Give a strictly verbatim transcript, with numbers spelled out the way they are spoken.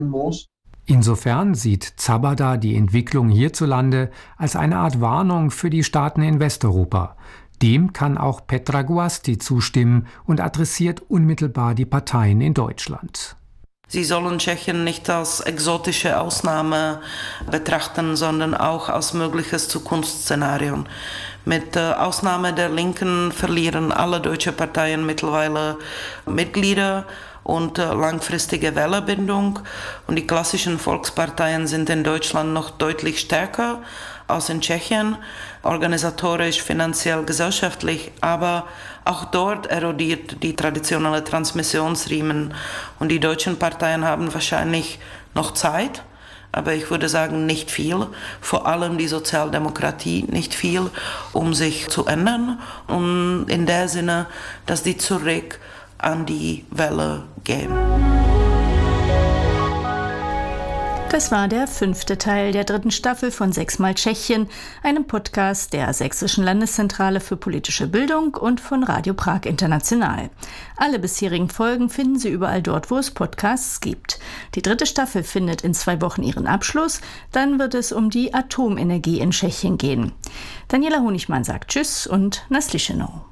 muss. Insofern sieht Zabada die Entwicklung hierzulande als eine Art Warnung für die Staaten in Westeuropa. Dem kann auch Petra Guasti zustimmen und adressiert unmittelbar die Parteien in Deutschland. Sie sollen Tschechien nicht als exotische Ausnahme betrachten, sondern auch als mögliches Zukunftsszenario. Mit Ausnahme der Linken verlieren alle deutsche Parteien mittlerweile Mitglieder und langfristige Wählerbindung. Und die klassischen Volksparteien sind in Deutschland noch deutlich stärker als in Tschechien, organisatorisch, finanziell, gesellschaftlich, aber auch dort erodiert die traditionelle Transmissionsriemen und die deutschen Parteien haben wahrscheinlich noch Zeit, aber ich würde sagen nicht viel, vor allem die Sozialdemokratie nicht viel, um sich zu ändern und in der Sinne, dass die zurück an die Welle gehen. Das war der fünfte Teil der dritten Staffel von Sechsmal Tschechien, einem Podcast der Sächsischen Landeszentrale für politische Bildung und von Radio Prag International. Alle bisherigen Folgen finden Sie überall dort, wo es Podcasts gibt. Die dritte Staffel findet in zwei Wochen ihren Abschluss. Dann wird es um die Atomenergie in Tschechien gehen. Daniela Honigmann sagt Tschüss und Naslischenow.